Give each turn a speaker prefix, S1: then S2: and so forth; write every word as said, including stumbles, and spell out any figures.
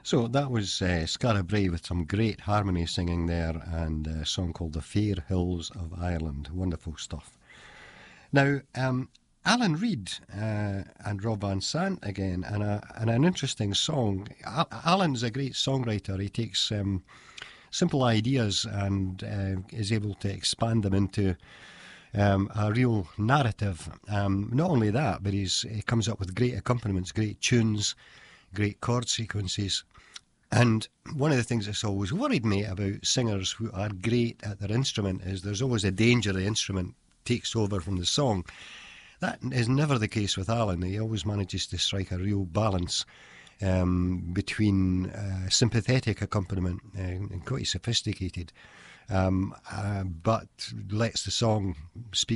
S1: So that was uh, Scarra Bray with some great harmony singing there, and a song called The Fair Hills of Ireland. Wonderful stuff. Now, um, Alan Reid uh, and Rob Van Sant again, and, a, and an interesting song. Al- Alan's a great songwriter. He takes um, simple ideas and uh, is able to expand them into um, a real narrative. Um, not only that, but he's, he comes up with great accompaniments, great tunes, great chord sequences. And one of the things that's always worried me about singers who are great at their instrument is there's always a danger the instrument takes over from the song. That is never the case with Alan. He always manages to strike a real balance um, between uh, sympathetic accompaniment uh, and quite sophisticated, um, uh, but lets the song speak